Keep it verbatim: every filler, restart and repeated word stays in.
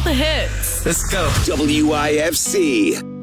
the hits. Let's go. W I F C.